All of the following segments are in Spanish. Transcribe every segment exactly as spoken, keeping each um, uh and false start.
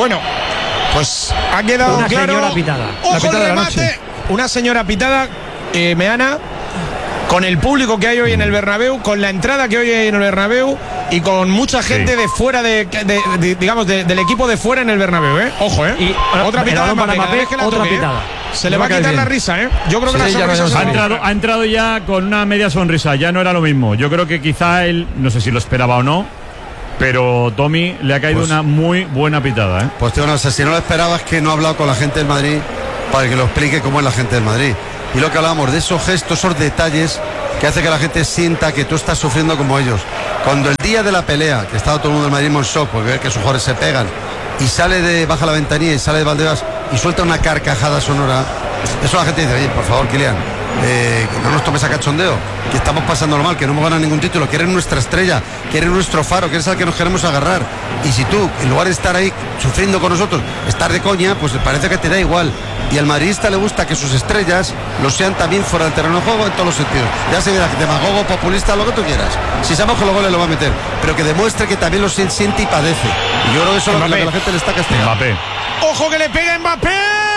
Bueno, pues ha quedado una claro. Señora pitada. Ojo La pitada el de la remate. noche. Una señora pitada, eh, Meana, con el público que hay hoy en el Bernabéu, con la entrada que hoy hay en el Bernabéu y con mucha gente sí. de fuera de, de, de digamos de, del equipo de fuera en el Bernabéu, ¿eh? Ojo, ¿eh? Y, otra pitada para Mbappé, que la otra toque, pitada. ¿eh? Se le va a quitar la risa, ¿eh? Yo creo que sí, la sonrisa se ha entrado, ha entrado ya con una media sonrisa, ya no era lo mismo. Yo creo que quizá él, no sé si lo esperaba o no, pero Tommy le ha caído pues, una muy buena pitada, ¿eh? Pues tío, no sé, si no lo esperabas, que no ha hablado con la gente del Madrid para que lo explique cómo es la gente del Madrid. Y lo que hablábamos de esos gestos, esos detalles que hace que la gente sienta que tú estás sufriendo como ellos. Cuando el día de la pelea, que estaba todo el mundo del Madrid en shock porque ve que sus jugadores se pegan, y sale de, baja la ventanilla y sale de Valdebebas y suelta una carcajada sonora, eso la gente dice, oye, por favor, Kylian, eh, que no nos tomes a cachondeo, que estamos pasándolo mal, que no hemos ganado ningún título, que eres nuestra estrella, que eres nuestro faro, que eres al que nos queremos agarrar. Y si tú, en lugar de estar ahí sufriendo con nosotros, estar de coña, pues parece que te da igual. Y al madridista le gusta que sus estrellas lo sean también fuera del terreno de juego en todos los sentidos. Ya se verá, demagogo, populista, lo que tú quieras. Si sabemos que los goles lo va a meter, pero que demuestre que también lo siente y padece. Y yo creo que eso es lo que la gente le está castigando. Mbappé. ¡Ojo que le pega Mbappé!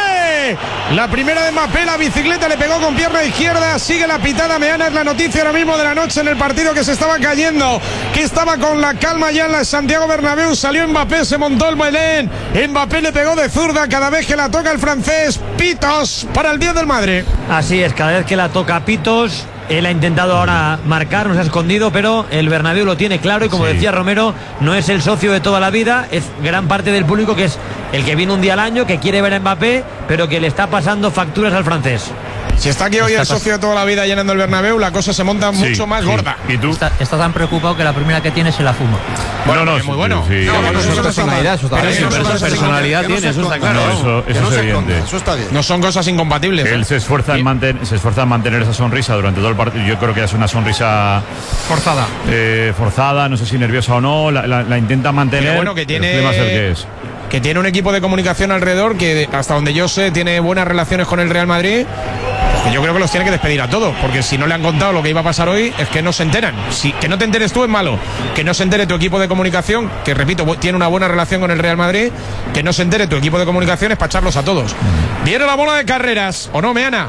La primera de Mbappé, la bicicleta le pegó con pierna izquierda. Sigue la pitada. Meana, es la noticia ahora mismo de la noche en el partido, que se estaba cayendo, que estaba con la calma ya en la Santiago Bernabéu. Salió Mbappé, se montó el Belén. Mbappé le pegó de zurda cada vez que la toca el francés. Pitos para el diez del Madrid. Así es, cada vez que la toca Pitos. Él ha intentado ahora marcar, nos ha escondido, pero el Bernabéu lo tiene claro y, como sí. decía Romero, no es el socio de toda la vida, es gran parte del público que es el que viene un día al año, que quiere ver a Mbappé, pero que le está pasando facturas al francés. Si está aquí hoy está el socio de toda la vida llenando el Bernabéu, la cosa se monta sí, mucho más sí. gorda. ¿Y tú? Está, está tan preocupado que la primera que tiene se la fuma. Bueno, no, no, muy bueno. Sí, no, sí, bueno, eso es personalidad, eso está bien. Pero eso personalidad tiene, eso está claro. No, eso eso no es evidente. Eso está bien. No son cosas incompatibles. Él ¿eh? se esfuerza, en mantener, se esfuerza en mantener esa sonrisa durante todo el partido. Yo creo que es una sonrisa forzada. Eh, forzada, no sé si nerviosa o no. La, la, la intenta mantener. Pero bueno, que tiene. El problema es el que es. Que tiene un equipo de comunicación alrededor que, hasta donde yo sé, tiene buenas relaciones con el Real Madrid. Que yo creo que los tiene que despedir a todos, porque si no le han contado lo que iba a pasar hoy, es que no se enteran. Si, que no te enteres tú es malo, que no se entere tu equipo de comunicación, que repito, tiene una buena relación con el Real Madrid, que no se entere tu equipo de comunicación es para echarlos a todos. Viene la bola de carreras, ¿o no, Meana?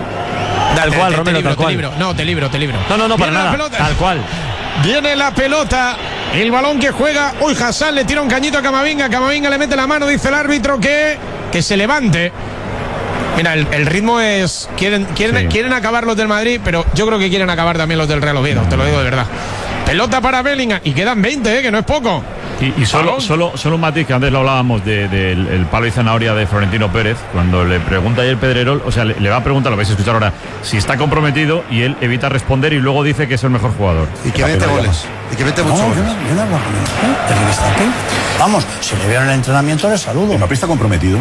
Tal te, cual, te, Romero, te libro, tal cual. Te libro. No, te libro, te libro. No, no, no, para nada, tal cual. Viene la pelota, el balón que juega. Uy, Hassan le tira un cañito a Camavinga. Camavinga le mete la mano, dice el árbitro que, que se levante. Mira, el, el ritmo es. Quieren, quieren, sí. quieren acabar los del Madrid, pero yo creo que quieren acabar también los del Real Oviedo, te lo digo de verdad. Pelota para Bellingham y quedan veinte, ¿eh? Que no es poco. Y, y solo, solo, solo un matiz, que antes lo hablábamos del de, de el palo y zanahoria de Florentino Pérez, cuando le pregunta ayer Pedrerol, o sea, le, le va a preguntar, lo vais a escuchar ahora, si está comprometido, y él evita responder y luego dice que es el mejor jugador. Y que mete goles. Y que mete muchos no, goles. Yo no, yo no hablo con él, ¿eh? Desde que está aquí. Vamos, si le vieron el entrenamiento, le saludo. ¿Mbappé está comprometido?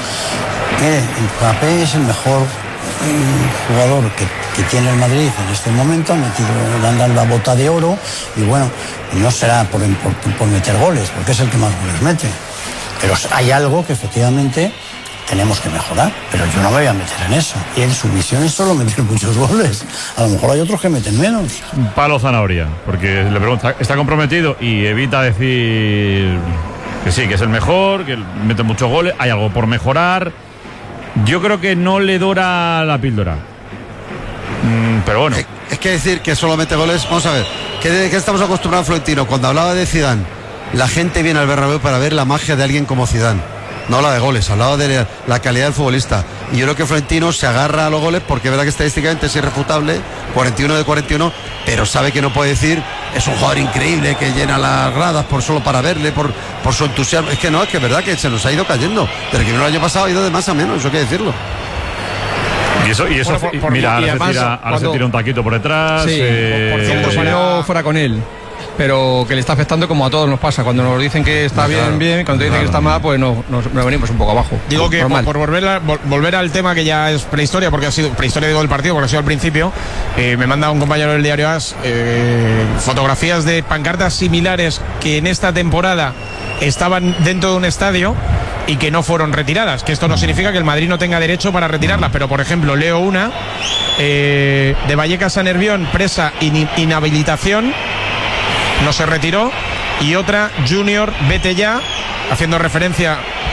Mire, Mbappé es el mejor mm, jugador que, que tiene el Madrid en este momento. Ha metido, le han dado la bota de oro y bueno, no será por, por, por meter goles, porque es el que más goles mete. Pero hay algo que efectivamente tenemos que mejorar, pero yo no me voy a meter en eso. Y en su misión es solo meter muchos goles. A lo mejor hay otros que meten menos. Palo zanahoria, porque le pregunta, ¿está comprometido? Y evita decir que sí, que es el mejor, que mete muchos goles, hay algo por mejorar. Yo creo que no le dora la píldora. Mm, pero bueno. Es, es que decir que solo mete goles, vamos a ver, ¿qué, qué estamos acostumbrados a Florentino? Cuando hablaba de Zidane, la gente viene al Bernabéu para ver la magia de alguien como Zidane. No habla de goles, hablaba de la calidad del futbolista. Y yo creo que Florentino se agarra a los goles porque es verdad que estadísticamente es irrefutable, cuarenta y uno de cuarenta y uno, pero sabe que no puede decir, es un jugador increíble que llena las gradas por solo para verle, por, por su entusiasmo. Es que no, es que es verdad que se nos ha ido cayendo. Desde que vino el año pasado ha ido de más a menos, eso hay que decirlo. Y eso, y eso por, por, mira, ahora, además, se tira, ahora cuando, se tira un taquito por detrás. Sí, eh, por cierto, si no fuera con él, pero que le está afectando como a todos nos pasa. Cuando nos dicen que está no, bien, claro, bien, cuando dicen claro, que está mal, pues nos, nos, nos venimos un poco abajo. Digo que por, por volver, a, vol, volver al tema que ya es prehistoria, porque ha sido prehistoria digo del partido, porque ha sido al principio, eh, me manda un compañero del diario As eh, fotografías de pancartas similares que en esta temporada estaban dentro de un estadio y que no fueron retiradas, que esto no significa que el Madrid no tenga derecho para retirarlas, pero por ejemplo leo una eh, de Vallecas a Nervión, presa in, inhabilitación, no se retiró, y otra Junior, vete ya, haciendo referencia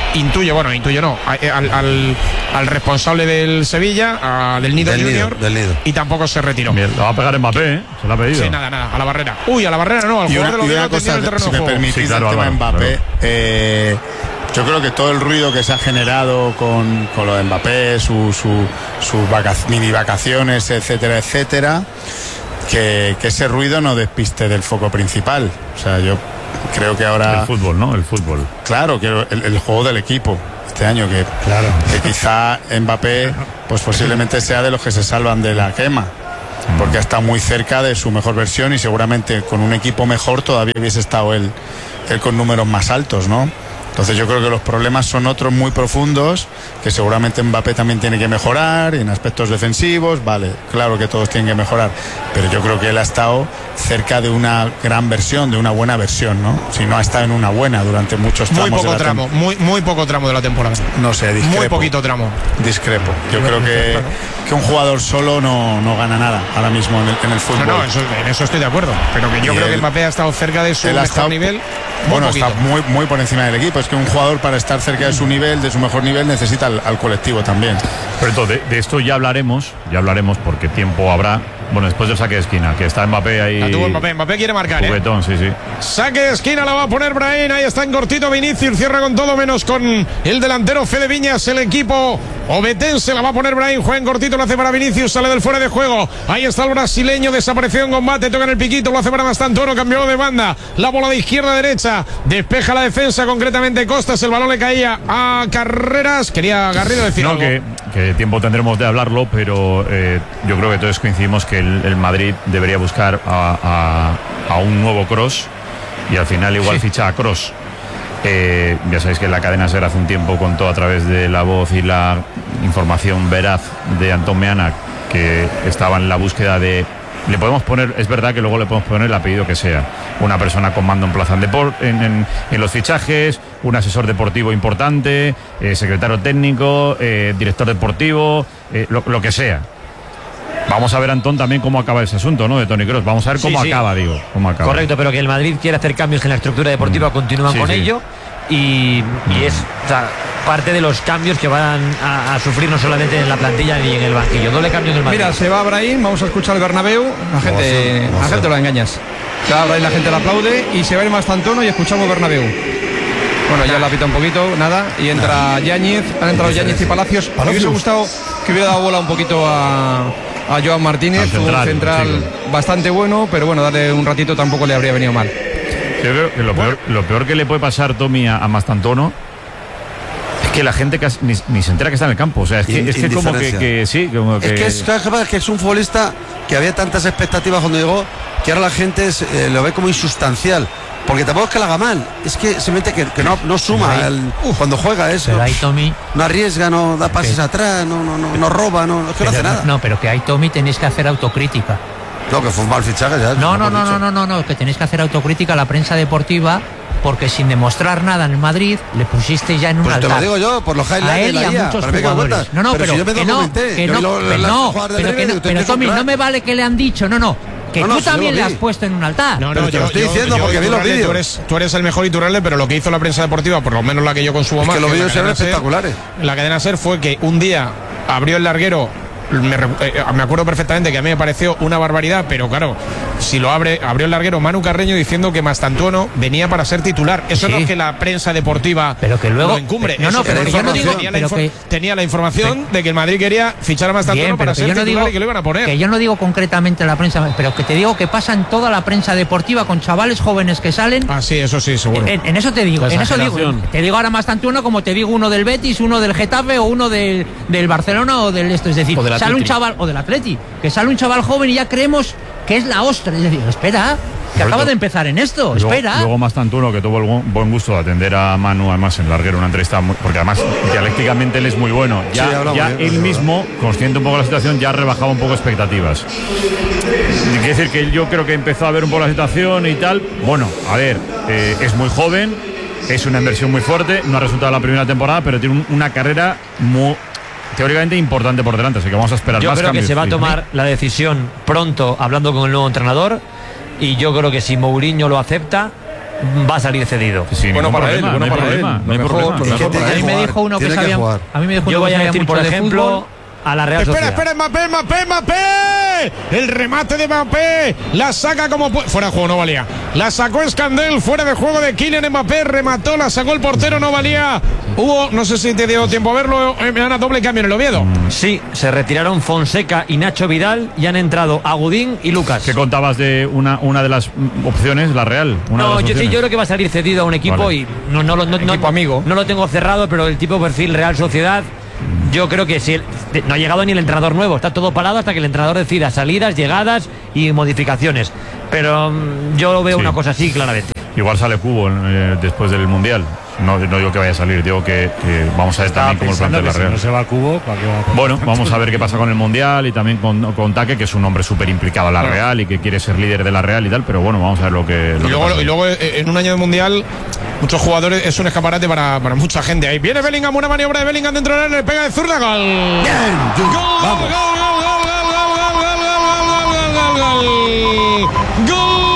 intuyo, bueno, intuyo no, al, al, al responsable del Sevilla, a, del Nido del Junior, nido, del nido. y tampoco se retiró. Bien, lo va a pegar Mbappé, ¿eh? Se lo ha pedido. Sí, nada, nada, a la barrera. Uy, a la barrera no, al Y jugador una, de y los una Diegos cosa, en el terreno si de me juego. permitís, Sí, claro, el tema Álvaro, Mbappé, claro. eh, yo creo que todo el ruido que se ha generado con, con lo de Mbappé, sus su, su vaca, mini vacaciones, etcétera, etcétera, que, que ese ruido no despiste del foco principal. O sea, yo creo que ahora... El fútbol, ¿no? El fútbol. Claro, que el, el juego del equipo este año, que, Claro. que quizá Mbappé pues posiblemente sea de los que se salvan de la quema, porque está muy cerca de su mejor versión y seguramente con un equipo mejor todavía hubiese estado él, él con números más altos, ¿no? Entonces yo creo que los problemas son otros muy profundos, que seguramente Mbappé también tiene que mejorar en aspectos defensivos, vale, claro que todos tienen que mejorar, pero yo creo que él ha estado cerca de una gran versión, de una buena versión, ¿no? Si no ha estado en una buena durante muchos tramos. Muy poco de la tramo, muy, muy poco tramo de la temporada. tem- No sé, discrepo. Muy poquito tramo. Discrepo. Yo creo que, que un jugador solo no, no gana nada ahora mismo en el, en el fútbol. No, no, eso, en eso estoy de acuerdo. Pero que yo Y creo él- que Mbappé ha estado cerca de su Él ha mejor estado- nivel. muy Bueno, poquito. está muy, muy por encima del equipo. Es que un jugador para estar cerca de su nivel, de su mejor nivel, necesita al, al colectivo también. Pero entonces, de, de esto ya hablaremos, ya hablaremos porque tiempo habrá. Bueno, después del saque de esquina, que está Mbappé ahí. La tuvo Mbappé. Mbappé quiere marcar, ¿eh? Juguetón, sí, sí. Saque de esquina la va a poner Brahim. Ahí está en cortito Vinicius. Cierra con todo menos con el delantero Fede Viñas. El equipo obetense la va a poner Brahim. Juega en cortito, lo hace para Vinicius. Sale del fuera de juego. Ahí está el brasileño. Desapareció en combate. Toca en el piquito. Lo hace para Mastantuono. Cambió de banda. La bola de izquierda a derecha. Despeja la defensa, concretamente Costas. El balón le caía a Carreras. Quería Garrido decir No, algo. que, que tiempo tendremos de hablarlo, pero eh, yo creo que todos coincidimos que el, el Madrid debería buscar a, a, a un nuevo Kroos y al final igual Sí. ficha a Kroos. Eh, ya sabéis que la cadena SER hace un tiempo contó a través de la voz y la información veraz de Antón Meana que estaba en la búsqueda de... Le podemos poner, es verdad que luego le podemos poner el apellido que sea. Una persona con mando en plaza en, depor, en, en, en los fichajes, un asesor deportivo importante, eh, secretario técnico, eh, director deportivo, eh, lo, lo que sea. Vamos a ver, Antón, también cómo acaba ese asunto, ¿no? De Toni Kroos. Vamos a ver cómo Sí, sí. acaba, digo. Cómo acaba. Correcto, pero que el Madrid quiere hacer cambios en la estructura deportiva, continúan Sí, con sí. ello. Y, y es o sea, parte de los cambios que van a, a sufrir no solamente en la plantilla ni en el banquillo. Doble cambio en el Madrid. Mira, se va Brahim, vamos a escuchar el Bernabéu. La gente, Ovación, la gente lo engañas. Se va Brahim, la gente lo aplaude y se va el Mastantuono y escuchamos Bernabéu. Bueno, ya la pita un poquito, nada, y entra Yáñez, han entrado Yáñez y Palacios. Me hubiese gustado que hubiera dado bola un poquito a, a Joan Martínez, Al central, un central sí. bastante bueno, pero bueno, darle un ratito tampoco le habría venido mal. Yo creo que lo peor, lo peor que le puede pasar, Tommy, a, a Mastantuono es que la gente casi ni, ni se entera que está en el campo. O sea, es que, In- es que como que, indiferencia. que sí, como que... Es que es, ¿sabes qué pasa? Es que es un futbolista que había tantas expectativas cuando llegó que ahora la gente es, eh, lo ve como insustancial. Porque tampoco es que lo haga mal, es que simplemente que, que no, no suma Pero ahí- el- cuando juega eso. Pero ahí Tommy, No arriesga, no da pases Que- atrás, no, no, no, no roba, no, es que no hace pero, nada. no, pero que ahí Tommy tenéis que hacer autocrítica. No, que fue un mal fichaje ya. No, lo no, hemos no, dicho. no, no, no, no, que tenéis que hacer autocrítica a la prensa deportiva porque sin demostrar nada en el Madrid le pusiste ya en un Pues te altar. lo digo yo, por los A highlights de él y la a guía, muchos para mí que me jugadores. cuentas. No, no, pero, si yo me que no, documenté, que yo no, vi lo- que las no, jugadas de pero, River, que no, tú pero tienes un Tommy, crack. no me vale que le han dicho, no, no, que No, no, tú si yo también lo le vi. has puesto en un altar. No, Pero no, te lo estoy diciendo porque vi los Iturralde, vídeos. Tú eres, tú eres el mejor Iturralde, pero lo que hizo la prensa deportiva, por lo menos la que yo consumo Es más. que los en la vídeos eran cadena SER, espectaculares. La cadena SER fue que un día abrió el larguero. Me, re- eh, me acuerdo perfectamente que a mí me pareció una barbaridad, pero claro, si lo abre, abrió el larguero Manu Carreño diciendo que Mastantuono venía para ser titular. Eso Sí. no es que la prensa deportiva Pero que luego- lo encumbre. no, no, Eso pero que que yo no digo- tenía, la pero infor- que- tenía la información de que el Madrid quería fichar a Mastantuono Bien, para pero que ser yo no titular digo y que lo iban a poner. que yo no digo concretamente la prensa, pero que te digo que pasa en toda la prensa deportiva con chavales jóvenes que salen. Ah, sí, eso sí, seguro. En, en eso te digo, La en eso digo. exageración. Te digo ahora Mastantuono como te digo uno del Betis, uno del Getafe o uno del, del Barcelona o del esto. Es decir, O del sale un Atleti. chaval, o del Atleti, que sale un chaval joven y ya creemos que es la ostra. Es decir, espera, que acaba de empezar en esto, Luego, espera. luego Mastantuono, que tuvo el bu- buen gusto de atender a Manu, además en larguero, una entrevista, muy- porque además dialécticamente él es muy bueno. Ya, Sí, habla muy ya bien, él es mismo, consciente un poco de la situación, ya rebajaba un poco expectativas. Quiere decir que yo creo que empezó a ver un poco la situación y tal. Bueno, a ver, eh, es muy joven, es una inversión muy fuerte, no ha resultado la primera temporada, pero tiene un- una carrera muy teóricamente importante por delante, así que vamos a esperar Yo más creo que cambios. se va a Sí. tomar la decisión pronto hablando con el nuevo entrenador y yo creo que si Mourinho lo acepta va a salir cedido. Sí, bueno para problema, él, bueno no hay para problema, él. no hay Lo mejor, problema. lo mejor para A mí él. me dijo uno que Tiene que sabía. jugar. A mí me dijo Yo uno voy que a sabía decir, mucho por de ejemplo, fútbol. a la Real Espera, Sociedad. espera, Mbappé, Mbappé, Mbappé. El remate de Mbappé. La saca como puede. Fuera de juego, no valía. La sacó Escandel. Fuera de juego de Kylian Mbappé. Remató, la sacó el portero, no valía. Hubo, no sé si te dio tiempo a verlo. Eh, me dan a doble cambio en el Oviedo. Sí, se retiraron Fonseca y Nacho Vidal y han entrado Agudín y Lucas. ¿Qué contabas de una, una de las mm, opciones, la Real? Una de No, las yo, sí, opciones. yo creo que va a salir cedido a un equipo Vale. y no, no, lo- no, no- Equipo amigo. no lo tengo cerrado, pero el tipo perfil Real Sociedad, yo creo que si el- no ha llegado ni el entrenador nuevo, está todo parado hasta que el entrenador decida salidas, llegadas y modificaciones. Pero mm, yo veo Sí. una cosa así claramente. Igual sale Cubo eh, después del Mundial. No, no digo que vaya a salir, digo que, que vamos a ver también cómo el plantel la Real. no se va a Cubo, ¿para qué va a poner? Bueno, vamos a ver qué pasa con el Mundial y también con, con Taque, que es un hombre súper implicado en la Real y que quiere ser líder de la Real y tal, pero bueno, vamos a ver lo que... Lo Y que luego, pasa. y luego eh, en un año de mundial, muchos jugadores, es un escaparate para, para mucha gente. Ahí viene Bellingham, una maniobra de Bellingham dentro del área, le pega de zurda, gol. Bien, Ju, Gol, vamos. gol, gol, gol, gol, gol, gol, gol, gol, gol, gol, gol, gol.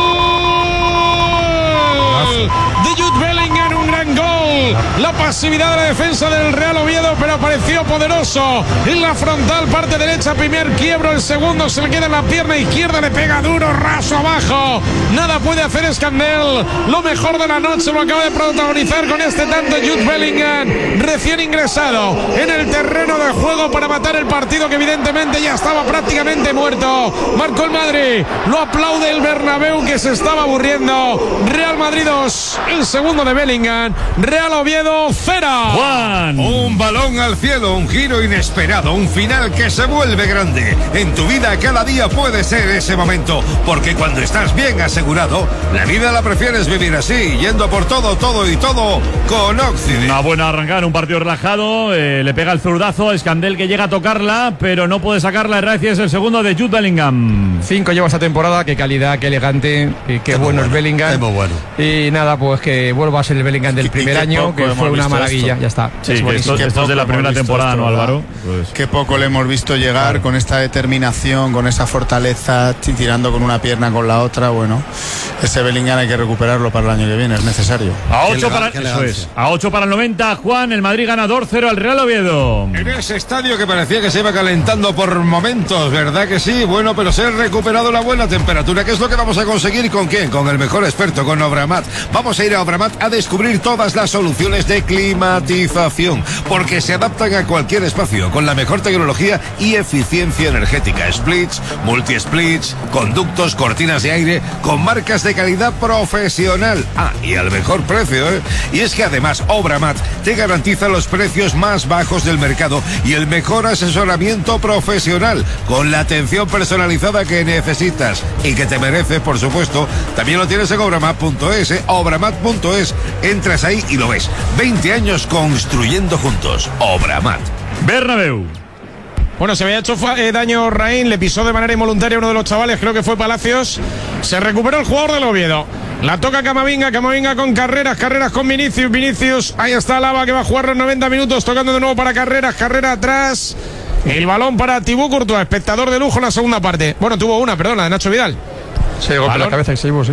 De Jude Bellingham, un gran gol. La pasividad de la defensa del Real Oviedo, pero apareció poderoso en la frontal, parte derecha, primer quiebro, el segundo se le queda en la pierna izquierda, le pega duro, raso abajo. Nada puede hacer Escandel. Lo mejor de la noche lo acaba de protagonizar con este tanto Jude Bellingham, recién ingresado en el terreno de juego para matar el partido que evidentemente ya estaba prácticamente muerto. Marcó el Madrid, lo aplaude el Bernabéu que se estaba aburriendo. Real Madrid dos, el segundo de Bellingham. Real Oviedo cero. Juan. Un balón al cielo, un giro inesperado, un final que se vuelve grande. En tu vida cada día puede ser ese momento, porque cuando estás bien asegurado, la vida la prefieres vivir así, yendo por todo, todo y todo con Occident. Una buena arrancada, un partido relajado, eh, le pega el zurdazo a Escandel que llega a tocarla, pero no puede sacarla. Gracias, es el segundo de Jude Bellingham. Cinco lleva esta temporada, qué calidad, qué elegante, qué, qué bueno es Bellingham. Es muy bueno. Y nada, pues que vuelva a ser el Bellingham del Y primer qué año, poco que hemos fue una visto maravilla, esto. ya está. Sí, Es que buenísimo. esto, Qué esto es de la poco primera hemos visto temporada, esto, ¿no, ¿verdad? Álvaro? Pues, Qué poco le hemos visto llegar con esta determinación, con esa fortaleza, t- tirando con una pierna con la otra. Bueno, ese Bellingham hay que recuperarlo para el año que viene, es necesario. a Qué ocho elegan- para, qué eso elegancia. es, a ocho para el noventa, Juan, el Madrid gana dos cero al Real Oviedo. En ese estadio que parecía que se iba calentando por momentos, ¿verdad que sí? Bueno, pero se ha recuperado la buena temperatura. ¿Qué es lo que vamos a conseguir y con quién? Con el mejor experto, con Obramat. Vamos a ir a Obramat a descubrir todas las soluciones de climatización, porque se adaptan a cualquier espacio, con la mejor tecnología y eficiencia energética. Splits, multi-splits, conductos, cortinas de aire, con marcas de calidad profesional. Ah, y al mejor precio, ¿eh? Y es que además Obramat te garantiza los precios más bajos del mercado y el mejor asesoramiento profesional, con la atención personalizada que necesitas y que te mereces, por supuesto. También lo tienes en obramat punto es, ¿eh? obramat punto es. Entras ahí y lo ves. veinte años construyendo juntos. Obramat. Bernabéu. Bueno, se había hecho eh, daño Raín, le pisó de manera involuntaria a uno de los chavales, creo que fue Palacios. Se recuperó el jugador del Oviedo. La toca Camavinga, Camavinga con Carreras, Carreras con Vinicius, Vinicius, ahí está Lava que va a jugar los noventa minutos, tocando de nuevo para Carreras, Carrera atrás. El balón para Thibaut Courtois, espectador de lujo en la segunda parte. Bueno, tuvo una, perdón, la de Nacho Vidal. Se golpea Balón. la cabeza y se llevó, sí.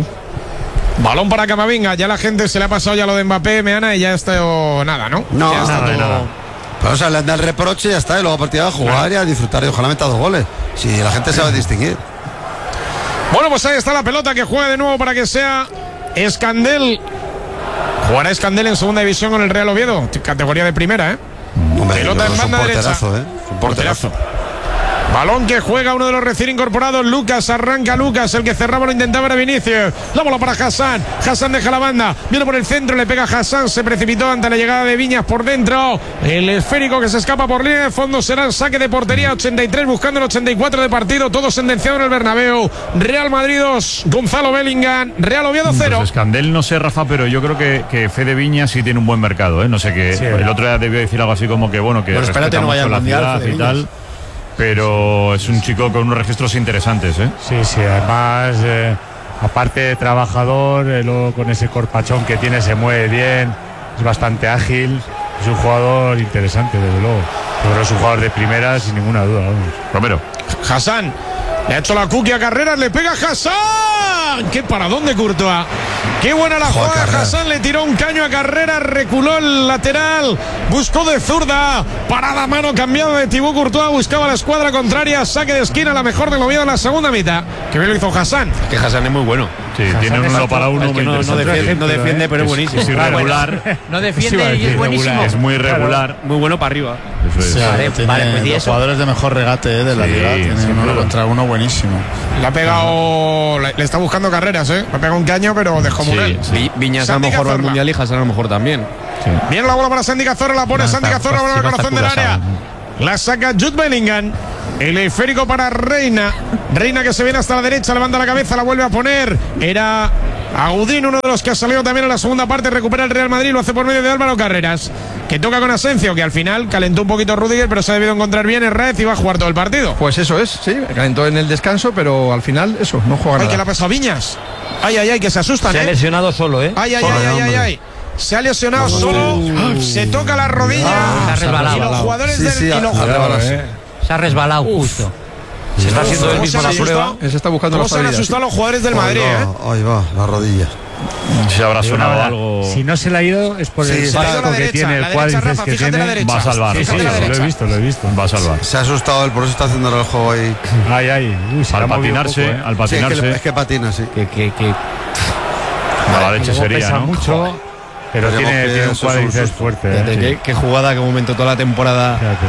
Balón para Camavinga, ya la gente se le ha pasado ya lo de Mbappé, Meana, y ya está nada, ¿no? No, ya está nada de todo- nada. Pero o sea, le anda el reproche y ya está, y luego a partir de jugar y a disfrutar y ojalá meta dos goles. Si la gente sabe distinguir. Bueno, pues ahí está la pelota que juega de nuevo para que sea Escandel. Jugará Escandel en segunda división con el Real Oviedo, categoría de primera, ¿eh? Hombre, Pelota yo en creo que es un banda derecha. porterazo, ¿eh? Un porterazo. Balón que juega uno de los recién incorporados, Lucas, arranca Lucas, el que cerraba lo intentaba era Vinicius. La bola para Hassan, Hassan deja la banda, viene por el centro, le pega a Hassan, se precipitó ante la llegada de Viñas por dentro. El esférico que se escapa por línea de fondo será el saque de portería, ochenta y tres buscando el ochenta y cuatro de partido, todo sentenciado en el Bernabéu. Real Madrid dos, Gonzalo Bellingham, Real Oviedo cero. Pues Escandel, no sé, Rafa, pero yo creo que, que Fede Viña sí tiene un buen mercado, ¿eh? No sé qué. Sí, el otro día debió decir algo así como que, bueno, que Pues espérate, respeta no vaya mucho al la Mundial, ciudad Fede y Viñas. tal. Pero es un chico con unos registros interesantes, ¿eh? Sí, sí, además, eh, aparte de trabajador, eh, luego con ese corpachón que tiene se mueve bien, es bastante ágil, es un jugador interesante, desde luego. Yo creo que es un jugador de primera sin ninguna duda, vamos. Romero. Hassan, le ha hecho la cookie a Carreras, le pega a Hassan. ¡Qué paradón de Courtois! Qué buena la jugada. Hassan le tiró un caño a Carrera, reculó el lateral, buscó de zurda, parada a mano cambiada de Thibaut Courtois, buscaba la escuadra contraria, saque de esquina, la mejor del Oviedo en la segunda mitad. Que bien lo hizo Hassan. Que Hassan es muy bueno. Sí, Hassan tiene un uno para uno. Es que no, no defiende, no defiende, pero es buenísimo. Es irregular. No defiende y es buenísimo. Es muy irregular. Claro. Muy bueno para arriba. Eso es. Sí, Vale, tiene vale, pues, ¿y los eso? jugadores de mejor regate eh, de la Sí, liga. Tiene sí, uno claro. contra uno buenísimo. Le ha pegado, le, le está buscando carreras, ¿eh? Le ha pegado un caño, pero dejó Sí, Munel. Vi- Viñas a lo Santi mejor va al Cazorla. Mundial y Hassan a lo mejor también. Viene la bola para Santi Cazorla, la pone No, Santi está- Cazorla, sí, bola va al a estar corazón del curasado. área. La saca Jude Bellingham. El esférico para Reina. Reina que se viene hasta la derecha, levanta la cabeza, la vuelve a poner. Era Agudín, uno de los que ha salido también en la segunda parte. Recupera el Real Madrid, lo hace por medio de Álvaro Carreras, que toca con Asensio, que al final calentó un poquito Rudiger, pero se ha debido encontrar bien Herrera y va a jugar todo el partido. Pues eso es, sí, calentó en el descanso, pero al final eso, no juega Ay, nada. que la ha pesado Viñas. Ay, ay, ay, que se asustan, Se ha ¿eh? lesionado solo, ¿eh? Ay, ay, Solo. ay, ay, ay, ay. Se ha lesionado solo, se toca la rodilla. Se ha resbalado. Y los jugadores Sí, del. sí, y los- a- a- Se ha resbalado justo. Se está haciendo él ¿Cómo mismo se la han prueba. asustado? Se está buscando ¿Cómo la se han estabilidad, asustado sí. los jugadores del Ahí Madrid, eh? va, ahí va, la rodilla. Se habrá Digo, sonado no, algo. Si no se le ha ido es por Sí, el se le ha ido a la casco que derecha, tiene, la el derecha, cuádriceps Rafa, que fíjate tiene. la derecha. Va a salvar. Sí, sí, Fíjate la lo he derecha. visto, lo he visto. Va a salvar. Se ha asustado él, por eso está haciendo el juego ahí. Ay, ay. Uy, se Al ha movido un patinarse, poco, ¿eh? al Sí, es, que, patinarse. le- es que patina, sí. Que, que, que Mala leche Luego sería, pesa ¿no? mucho, pero Veremos tiene, que tiene un eso es un cuádriceps susto. fuerte. fíjate ¿eh? qué, qué jugada, qué momento toda la temporada. Fíjate.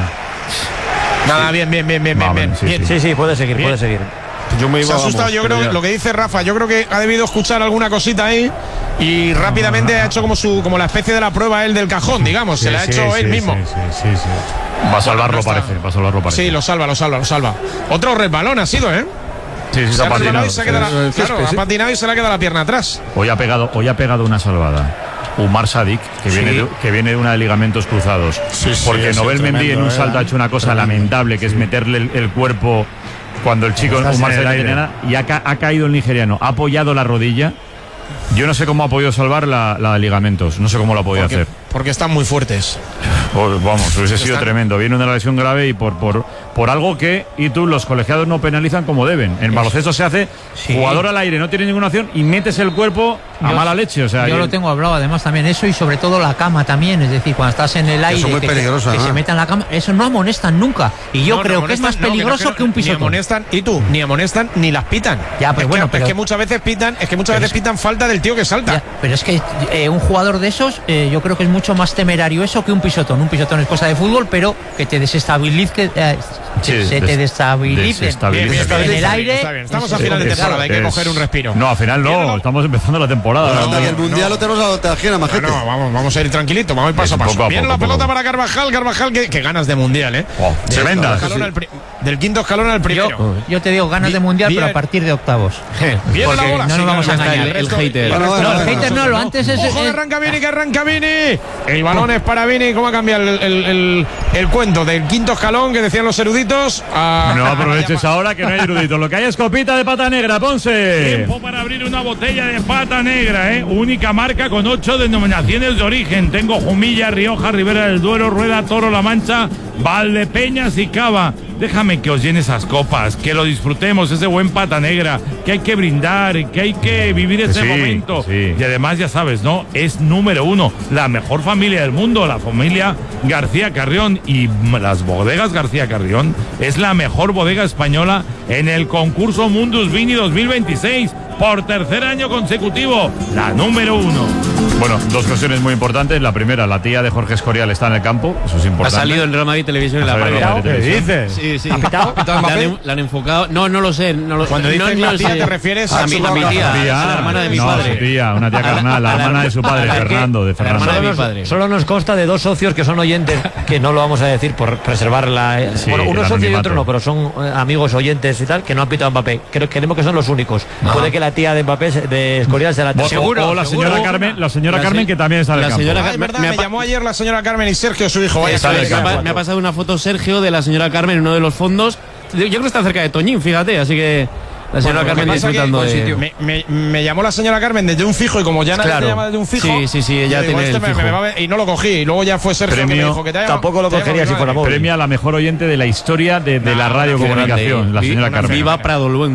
Nada, bien, bien, bien, bien, Va, bien. bien, sí, bien. Sí, sí, puede seguir, Bien. puede seguir. Yo me Se iba, ha asustado, vamos, yo pero creo ya. que lo que dice Rafa, yo creo que ha debido escuchar alguna cosita ahí y rápidamente ha hecho como su como la especie de la prueba él del cajón, digamos, se Sí, la ha sí, hecho sí, él mismo. Sí, sí, sí, sí. Va a salvarlo, no está. parece. Va a salvarlo, parece. Sí, lo salva, lo salva, lo salva. Otro resbalón ha sido, ¿eh? Sí, sí, se Se ha ha resbalado patinado. y se ha quedado la- El césped, claro, ha sí. patinado y se le ha quedado la pierna atrás. Hoy ha pegado, hoy ha pegado una salvada. Umar Sadik, que, Sí. viene de, que viene de una de ligamentos cruzados. Sí, sí, Porque ese Nobel Mendy en tremendo, un eh. salto ha hecho una cosa Tremendo. lamentable, que es meterle el, el cuerpo cuando el chico Estás Umar en el Sadik aire. tenía nada, y ha, ca- ha caído el nigeriano, ha apoyado la rodilla. Yo no sé cómo ha podido salvar la, la de ligamentos, no sé cómo lo ha podido Porque, hacer. porque están muy fuertes. Oh, vamos, hubiese sido Están- tremendo. Viene una lesión grave y por, por, por algo que, y tú, los colegiados no penalizan como deben. En baloncesto se hace Sí. jugador al aire, no tiene ninguna opción y metes el cuerpo a Yo- mala leche. O sea, yo y- lo tengo hablado además también eso y sobre todo la cama también, es decir, cuando estás en el aire es muy que, peligroso, que ¿no? se meta en la cama, eso no amonestan nunca y yo No, creo no que es más amonestan, no, peligroso no, que un Ni pisotón. amonestan, y tú, ni amonestan ni las pitan. Ya, pero es bueno, que, pero- es que muchas veces pitan, es que muchas veces pitan falta del tío que salta. Ya, pero es que eh, un jugador de esos, eh, yo creo que es mucho más temerario eso que un pisotón. Un pisotón es cosa de fútbol, pero que te desestabilice, eh, Sí, se des- te destabilice desestabiliza. Bien, bien, en bien, el está bien, aire. está bien. Estamos a es- final de es- temporada, hay que es- coger un respiro. No, al final Viene no, la- estamos empezando la temporada. Bueno, No, anda, que el no. mundial lo tenemos a la otra esquina, No, majete. no, vamos, vamos a ir tranquilito, vamos a ir paso a Es paso. poco a Viene poco, la pelota poco. para Carvajal, Carvajal, que, que ganas de mundial, ¿eh? Oh, Del tremendas. quinto escalón al pri- del quinto escalón al primero. Yo, yo te digo ganas de Bien, mundial, pero bien. a partir de octavos. Viene la Porque bola. no Sí, nos vamos a claro, engañar. el El resto- hater. el Bueno, resto- bueno, No, el bueno, hater no, lo antes es. Ojo que es- arranca Vini, que arranca Vini. El balón es para Vini. ¿Cómo ha cambiado el, el- el- el cuento del quinto escalón que decían los eruditos? A, No aproveches ahora que no hay erudito. Lo que hay es copita de pata negra, Ponce. Tiempo para abrir una botella de pata negra, ¿eh? Única marca con ocho denominaciones de origen. Tengo Jumilla, Rioja, Ribera del Duero, Rueda, Toro, La Mancha, Valdepeñas y Cava. Déjame que os llene esas copas, que lo disfrutemos, ese buen pata negra, que hay que brindar, que hay que vivir ese Sí, momento. sí. Y además, ya sabes, ¿no? Es número uno, la mejor familia del mundo, la familia García Carrión. Y las bodegas García Carrión es la mejor bodega española en el concurso Mundus Vini dos mil veintiséis. Por tercer año consecutivo, la número uno. Bueno, dos cuestiones muy importantes. La primera, la tía de Jorge Escorial está en el campo. Eso es Ha importante. salido en Real Madrid Televisión en Ha la salido en previa. Real Madrid ¿Qué Televisión. dices? Sí, sí. pitado? ¿Pitado La Mbappé? han, la han enfocado. No, no lo sé. No lo, Cuando no, dices no la tía, sé. te refieres a a mi, su a mi tía, Tía, a la hermana de mi no, padre. su tía, una tía carnal, la A hermana de su padre, a la que- Fernando, de a la hermana Fernando. de mi Solo padre. nos, solo nos consta de dos socios que son oyentes, que no lo vamos a decir por preservar la. eh, Sí, bueno, uno el es socio y anonimato. otro no, pero son eh, amigos oyentes y tal, que no han pitado a Mbappé. Creo, creemos que son los únicos. Puede que la tía de Mbappé, se- de Escorial, sea la tía. O- o la señora Carmen, la señora Carmen, que también está en el La campo. señora Ah, Car- es verdad, me me, ha pa- llamó ayer la señora Carmen y Sergio, su hijo. Vaya, Eso sabe es, que- me, ha, me ha pasado una foto Sergio de la señora Carmen en uno de los fondos. Yo creo que está cerca de Toñín, fíjate, así que la señora Bueno, Carmen lo que pasa disfrutando que de. me, me- me llamó la señora Carmen desde un fijo y como ya nadie Claro. te llama desde un fijo. Sí, sí, sí, ella yo digo, tiene este el me- fijo. me va a ver- y no lo cogí. Y luego ya fue Sergio que me Premio. dijo que te llama- Tampoco lo te llama cogería mi si fuera madre. móvil. Premia a la mejor oyente de la historia de, de la No, radiocomunicación, Grande. la Vi- señora Carmen. Viva Prado Luengo.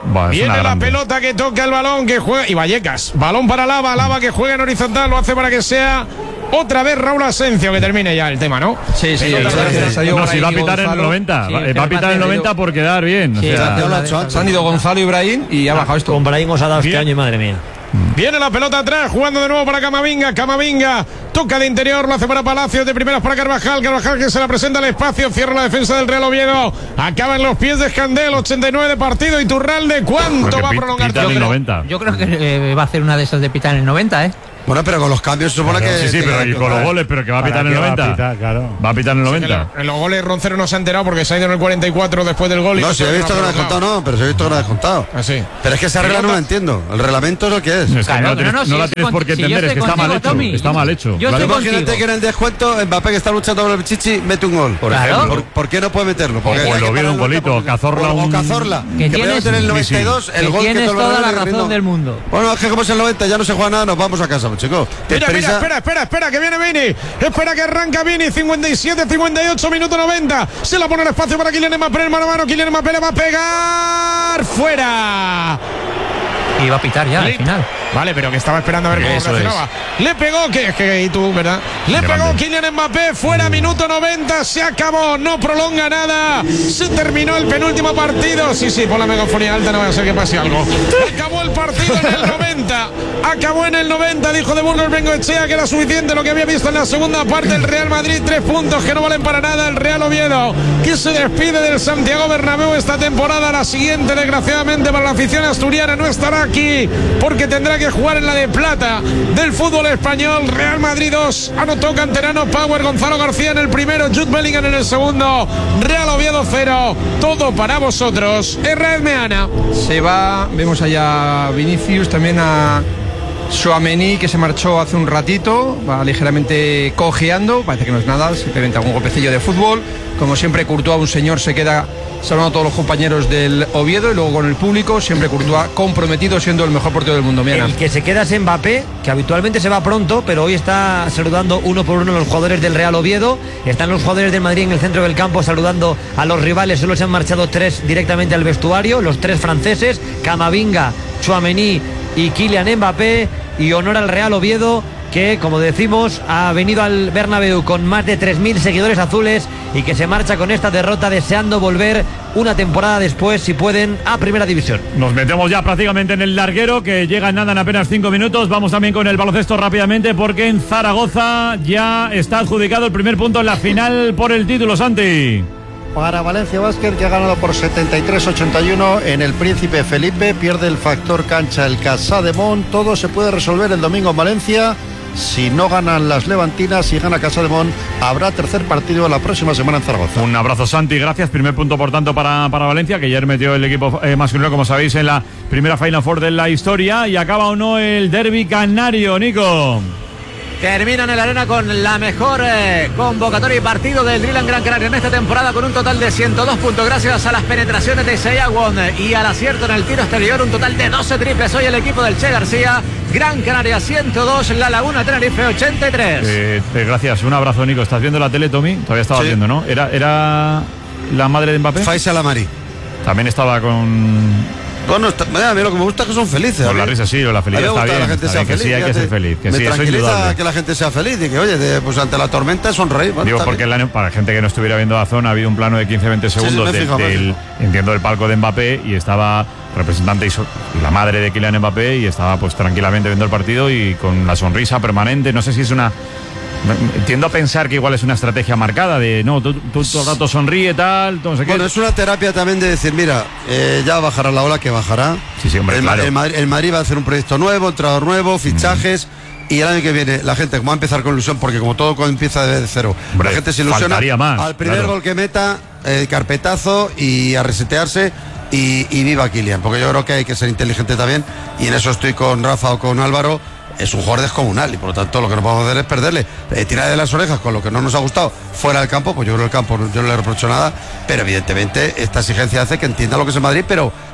Bah, Viene la grande. pelota que toca el balón, que juega. Y Vallecas. Balón para Lava. Lava que juega en horizontal. Lo hace para que sea otra vez Raúl Asencio, que termine ya el tema, ¿no? Sí, sí. No, si va a pitar en el noventa. Sí, va, es que va a pitar en el noventa por quedar bien. O Sí, sea, claro. Se han ido Gonzalo y Ibrahim y ha bajado esto. Con Brahim os ha dado este Bien. año y madre mía. Viene la pelota atrás, jugando de nuevo para Camavinga. Camavinga toca de interior, lo hace para Palacios, de primeras para Carvajal. Carvajal que se la presenta al espacio, cierra la defensa del Real Oviedo. Acaba en los pies de Escandel, ochenta y nueve de partido. Iturralde, ¿cuánto Porque va a pi- prolongar? pita en Yo el creo- noventa. Yo creo que eh, va a hacer una de esas de pitar en el noventa, ¿eh? Bueno, pero con los cambios se supone que. Sí, sí, que- pero y con los goles, pero que va a ¿Para pitar en el qué va a noventa. pitar? Claro. Va a pitar en el Sí, que noventa. lo- en los goles Roncero no se ha enterado porque se ha ido en el cuarenta y cuatro después del gol. y No, si he visto que no ha prolongado. descontado, no, pero si he visto que no ha descontado. Ah, sí. Pero es que esa regla no la entiendo. El reglamento es lo que es. Es que Claro, no, la no, tienes, no, no si la yo tienes estoy por qué con- si yo entender, es que estoy está mal contigo, hecho. Tommy. Está mal hecho. Yo Claro. estoy Imagínate contigo. que en el descuento Mbappé, que está luchando por el Pichichi, mete un gol. Por Claro. ejemplo. ¿Por, por qué no puede meterlo? Porque O hay el que Oviedo parar un el golito, porque- Cazorla o, o un- Cazorla. Que Que, tienes- podía meter en el sí, noventa y dos Que el gol que tienes todo el toda Real la Madrid razón rindo. del mundo. Bueno, es que como es el noventa ya no se juega nada, nos vamos a casa, chicos. Mira, mira, Prisa. espera, espera, espera, que viene Vini. Espera que arranca Vini. cincuenta y siete, cincuenta y ocho, minuto noventa. Se la pone el espacio para Kylian Mbappé. El mano a mano. Kylian Mbappé le va a pegar. ¡Fuera! Y va a pitar ya al Le- final. Vale, pero que estaba esperando a ver cómo Eso reaccionaba. Le pegó, que, que y tú, ¿verdad? Le Grande. pegó Kylian Mbappé, fuera, minuto noventa, se acabó, no prolonga nada. Se terminó el penúltimo partido. Sí, sí, pon la megafonía alta, no va a ser que pase algo. Acabó el partido en el noventa. Acabó en el noventa, dijo de Burgos Bengoechea que era suficiente lo que había visto en la segunda parte. El Real Madrid, tres puntos que no valen para nada. El Real Oviedo, que se despide del Santiago Bernabéu esta temporada. La siguiente, desgraciadamente, para la afición asturiana no estará aquí porque tendrá que jugar en la de plata del fútbol español. Real Madrid dos, anotó Canterano Power, Gonzalo García en el primero, Jude Bellingham en el segundo. Real Oviedo cero, todo para vosotros. R. Meana. Se va, vemos allá a Vinicius, también a Tchouaméni, que se marchó hace un ratito, va ligeramente cojeando, parece que no es nada, simplemente algún golpecillo de fútbol. Como siempre, Courtois, un señor, se queda saludando a todos los compañeros del Oviedo y luego con el público, siempre Courtois comprometido, siendo el mejor portero del mundo. Miana. El que se queda es Mbappé, que habitualmente se va pronto, pero hoy está saludando uno por uno a los jugadores del Real Oviedo. Están los jugadores del Madrid en el centro del campo saludando a los rivales. Solo se han marchado tres directamente al vestuario, los tres franceses, Camavinga, Tchouaméni y Kylian Mbappé. Y honor al Real Oviedo, que, como decimos, ha venido al Bernabéu con más de tres mil seguidores azules y que se marcha con esta derrota deseando volver una temporada después, si pueden, a Primera División. Nos metemos ya prácticamente en el larguero, que llega en nada en apenas cinco minutos. Vamos también con el baloncesto rápidamente, porque en Zaragoza ya está adjudicado el primer punto en la final por el título, Santi. Para Valencia Basket, que ha ganado por setenta y tres a ochenta y uno en el Príncipe Felipe. Pierde el factor cancha el Casademont. Todo se puede resolver el domingo en Valencia. Si no ganan las levantinas y gana Casademont, habrá tercer partido la próxima semana en Zaragoza. Un abrazo, Santi, gracias. Primer punto, por tanto, para, para Valencia, que ayer metió el equipo eh, masculino, como sabéis, en la primera Final Four de la historia. Y acaba o no el derbi canario, Nico. Termina en el arena con la mejor eh, convocatoria y partido del Driland Gran Canaria en esta temporada, con un total de ciento dos puntos gracias a las penetraciones de Seyagüon y al acierto en el tiro exterior, un total de doce triples. Hoy el equipo del Che García. Gran Canaria ciento dos, La Laguna Tenerife ochenta y tres. Eh, eh, gracias, un abrazo, Nico. ¿Estás viendo la tele, Tommy? Todavía estabas Sí. viendo, ¿no? ¿Era, ¿Era la madre de Mbappé? Faisal Amari. También estaba con... Bueno, está, mira, a mí lo que me gusta es que son felices. Con a la mí- risa, sí, o la a mí me felicidad gusta está que bien. la gente Está sea bien, que feliz. sí, hay que fíjate. ser feliz. Que me sí, eso es tranquiliza indudable. que la gente sea feliz y que, oye, de, pues ante la tormenta sonreír. Bueno, Digo, está porque bien. el año- para gente que no estuviera viendo la zona, ha habido un plano de quince a veinte sí, segundos me he del- fijado, me he del, fijado. entiendo, del palco de Mbappé, y estaba representante y so- la madre de Kylian Mbappé, y estaba pues tranquilamente viendo el partido y con la sonrisa permanente. No sé si es una... Tiendo a pensar que igual es una estrategia marcada de no, tú, tú todo el rato sonríe, tal, no sé qué. Bueno, es una terapia también de decir, mira, eh, ya bajará la ola, que bajará. Sí, sí, hombre, el, claro. el Madrid, el Madrid va a hacer un proyecto nuevo, entrenador nuevo, fichajes. Mm. Y el año que viene, la gente, como va a empezar con ilusión, porque como todo empieza de cero, Hombre, la gente se ilusiona. faltaría más, al primer claro. gol que meta, eh, carpetazo y a resetearse. Y, y viva Kylian, porque yo creo que hay que ser inteligente también. Y en eso estoy con Rafa o con Álvaro. Es un jugador descomunal y por lo tanto lo que no podemos hacer es perderle. Eh, tirar de las orejas con lo que no nos ha gustado fuera del campo, pues yo creo que el campo yo no le reprocho nada, pero evidentemente esta exigencia hace que entienda lo que es el Madrid, pero,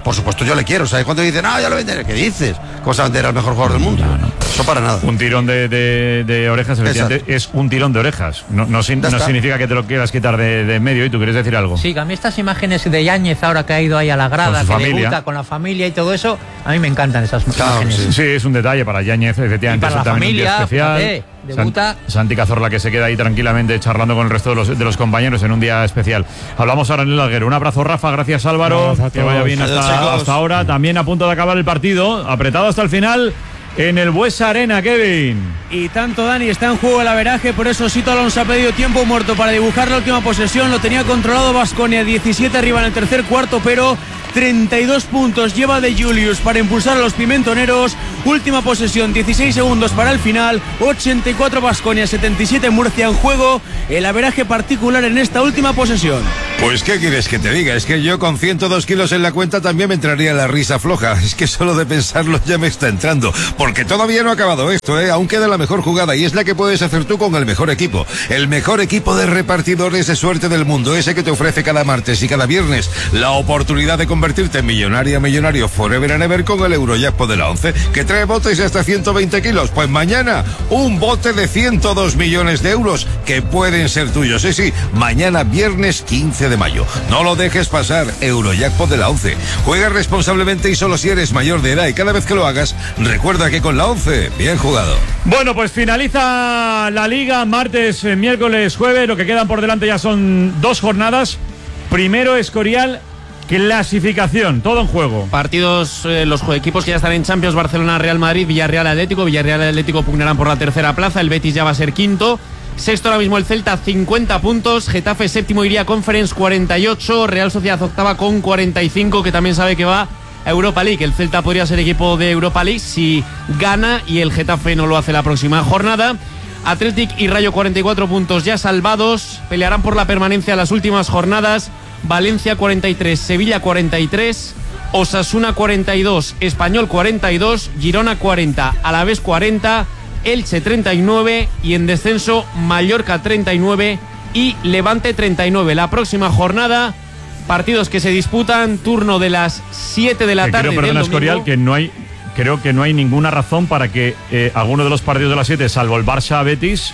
por supuesto yo le quiero. ¿Sabes cuando dicen, no, ya lo venderé? ¿Qué dices? ¿Cómo se va a vender al mejor jugador del mundo? No, no. Eso para nada. Un tirón de, de, de orejas, efectivamente, es un tirón de orejas. No, no, sin, no significa que te lo quieras quitar de, de en medio. ¿Y tú quieres decir algo? Sí, que a mí estas imágenes de Yáñez ahora que ha ido ahí a la grada, que familia. debuta con la familia y todo eso, a mí me encantan esas claro, imágenes. Sí. sí, es un detalle para Yáñez, efectivamente. Y para es la familia, especial. Fíjate, debuta. Santi Cazorla, que se queda ahí tranquilamente charlando con el resto de los, de los compañeros en un día especial. Hablamos ahora en el Alguero. Un abrazo, Rafa. Gracias, Álvaro. Que vaya bien hasta, hasta ahora. También a punto de acabar el partido. Apretado hasta el final en el Buesa Arena, Kevin. Y tanto, Dani, está en juego el averaje. Por eso Sito Alonso ha pedido tiempo muerto para dibujar la última posesión. Lo tenía controlado Baskonia, diecisiete arriba en el tercer cuarto, pero treinta y dos puntos lleva de Julius para impulsar a los pimentoneros. Última posesión, dieciséis segundos para el final. ochenta y cuatro Baskonia, setenta y siete Murcia. En juego el averaje particular en esta última posesión. Pues qué quieres que te diga, es que yo con ciento dos kilos en la cuenta también me entraría la risa floja. Es que solo de pensarlo ya me está entrando, porque todavía no ha acabado esto, ¿eh? Aún queda la mejor jugada y es la que puedes hacer tú con el mejor equipo. El mejor equipo de repartidores de suerte del mundo, ese que te ofrece cada martes y cada viernes la oportunidad de convertirte en millonaria, millonario forever and ever con el Eurojackpot de la once, que trae botes de hasta ciento veinte kilos. Pues mañana un bote de ciento dos millones de euros que pueden ser tuyos. Sí, sí, mañana viernes quince de mayo. No lo dejes pasar, Eurojackpot de la once. Juega responsablemente y solo si eres mayor de edad, y cada vez que lo hagas, recuerda que con la once, bien jugado. Bueno, pues finaliza la liga martes, miércoles, jueves. Lo que quedan por delante ya son dos jornadas. Primero Escorial, clasificación, todo en juego. Partidos, eh, los equipos que ya están en Champions: Barcelona, Real Madrid, Villarreal, Atlético. Villarreal y Atlético pugnarán por la tercera plaza. El Betis ya va a ser quinto. Sexto ahora mismo el Celta, cincuenta puntos. Getafe séptimo, iría Conference, cuarenta y ocho. Real Sociedad octava con cuarenta y cinco, que también sabe que va a Europa League. El Celta podría ser equipo de Europa League si gana y el Getafe no lo hace la próxima jornada. Athletic y Rayo, cuarenta y cuatro puntos ya salvados. Pelearán por la permanencia las últimas jornadas. Valencia cuarenta y tres, Sevilla cuarenta y tres, Osasuna cuarenta y dos, Español cuarenta y dos, Girona cuarenta, Alavés cuarenta, Elche treinta y nueve y en descenso Mallorca treinta y nueve y Levante treinta y nueve. La próxima jornada, partidos que se disputan, turno de las siete de la que tarde. Creo, perdona, Escorial, que no hay, creo que no hay ninguna razón para que eh, alguno de los partidos de las siete, salvo el Barça-Betis,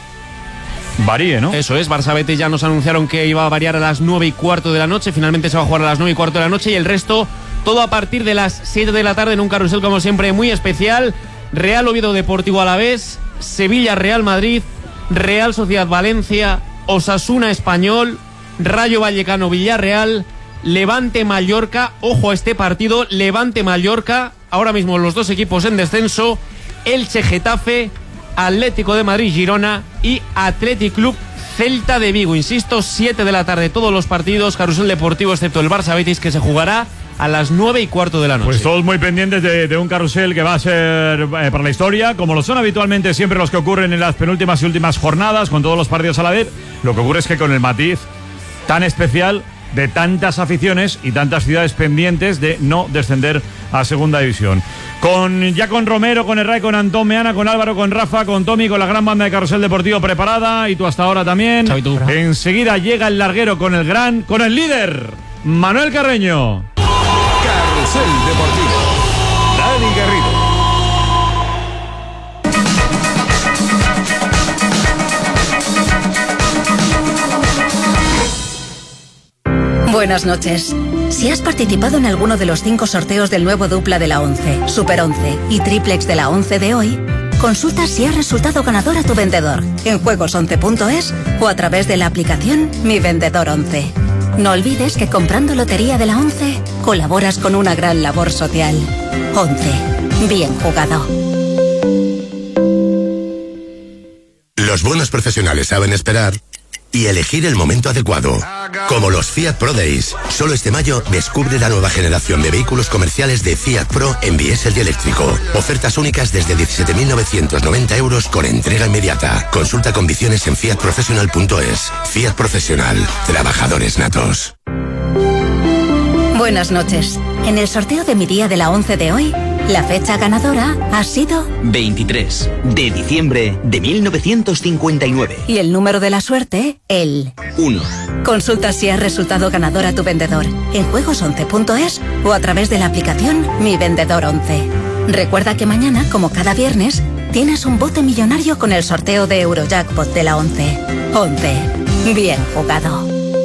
varíe, ¿no? Eso es, Barça Betis ya nos anunciaron que iba a variar a las nueve y cuarto de la noche. Finalmente se va a jugar a las nueve y cuarto de la noche y el resto todo a partir de las siete de la tarde en un carrusel como siempre muy especial. Real Oviedo Deportivo Alavés, Sevilla Real Madrid, Real Sociedad Valencia, Osasuna Español, Rayo Vallecano Villarreal, Levante Mallorca. Ojo a este partido, Levante Mallorca, ahora mismo los dos equipos en descenso, Elche Getafe, Atlético de Madrid Girona y Athletic Club Celta de Vigo. Insisto, siete de la tarde todos los partidos, carrusel deportivo excepto el Barça Betis, que se jugará a las nueve y cuarto de la noche. Pues todos muy pendientes de, de un carrusel que va a ser eh, para la historia, como lo son habitualmente siempre los que ocurren en las penúltimas y últimas jornadas, con todos los partidos a la vez. Lo que ocurre es que con el matiz tan especial de tantas aficiones y tantas ciudades pendientes de no descender a segunda división. Con, ya con Romero, con Herray, con Antón Meana, con Álvaro, con Rafa, con Tommy, con la gran banda de Carrusel Deportivo preparada, y tú hasta ahora también. Chau, tú. Enseguida llega el larguero con el gran, con el líder, Manuel Carreño. Carrusel Deportivo, Dani Garrido. Buenas noches. Si has participado en alguno de los cinco sorteos del nuevo dupla de la once, Super once y Triplex de la once de hoy, consulta si has resultado ganador a tu vendedor en juegos once punto es o a través de la aplicación Mi Vendedor once. No olvides que comprando Lotería de la once colaboras con una gran labor social. once. Bien jugado. Los buenos profesionales saben esperar y elegir el momento adecuado. Como los Fiat Pro Days. Solo este mayo descubre la nueva generación de vehículos comerciales de Fiat Pro en diésel y eléctrico. Ofertas únicas desde diecisiete mil novecientos noventa euros con entrega inmediata. Consulta condiciones en fiat professional punto es. Fiat Profesional. Trabajadores natos. Buenas noches. En el sorteo de mi día de la once de hoy, La fecha ganadora ha sido veintitrés de diciembre de mil novecientos cincuenta y nueve. y el número de la suerte, el uno. Consulta si has resultado ganador a tu vendedor en juegos once punto es o a través de la aplicación Mi Vendedor once. Recuerda que mañana, como cada viernes, tienes un bote millonario con el sorteo de Eurojackpot de la once. once. Bien jugado.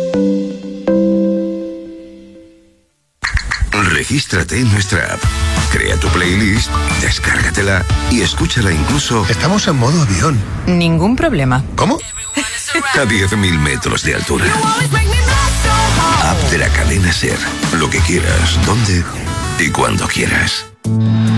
Regístrate en nuestra app. Crea tu playlist, descárgatela y escúchala incluso. Estamos en modo avión. Ningún problema. ¿Cómo? A diez mil metros de altura. App de la cadena SER. Lo que quieras, donde y cuando quieras.